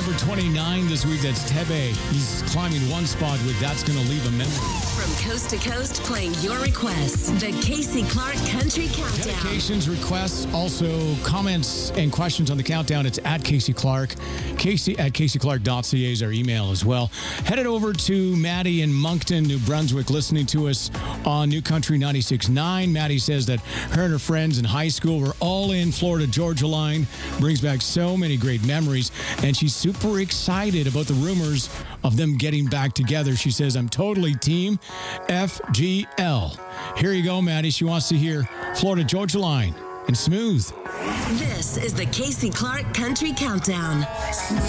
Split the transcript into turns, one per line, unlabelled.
Number 29 this week, that's Tebe. He's climbing one spot with That's Gonna Leave a Memory.
From coast to coast, playing your requests. The Casey Clark Country Countdown.
Dedications, requests, also comments and questions on the countdown. It's at Casey Clark. Casey at caseyclark.ca is our email as well. Headed over to Maddie in Moncton, New Brunswick, listening to us on New Country 96.9. Maddie says that her and her friends in high school were all in Florida Georgia Line. Brings back so many great memories. And she's super excited about the rumors of them getting back together. She says, I'm totally team FGL. Here you go, Maddie. She wants to hear Florida Georgia Line and Smooth.
This is the Casey Clark Country Countdown.